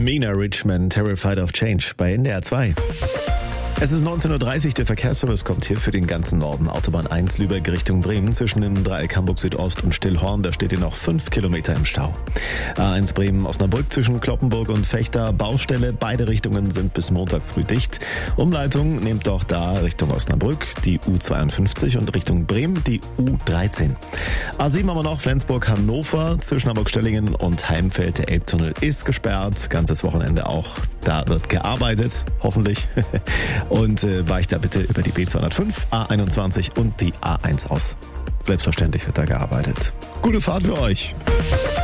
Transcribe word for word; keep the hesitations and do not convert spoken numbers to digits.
Mina Richman, Terrified of Change bei N D R zwei. Es ist neunzehn Uhr dreißig, der Verkehrsservice kommt hier für den ganzen Norden. Autobahn eins Lübeck Richtung Bremen zwischen dem Dreieck Hamburg Südost und Stillhorn, da steht ihr noch fünf Kilometer im Stau. A eins Bremen Osnabrück zwischen Kloppenburg und Fechter, Baustelle, beide Richtungen sind bis Montag früh dicht. Umleitung nehmt doch da Richtung Osnabrück die U zweiundfünfzig und Richtung Bremen die U dreizehn. A sieben haben wir noch Flensburg Hannover zwischen Hamburg-Stellingen und Heimfeld, der Elbtunnel ist gesperrt, ganzes Wochenende auch, da wird gearbeitet, hoffentlich. Und äh, weicht da bitte über die B zweihundertfünf, A einundzwanzig und die A eins aus. Selbstverständlich wird da gearbeitet. Gute Fahrt für euch!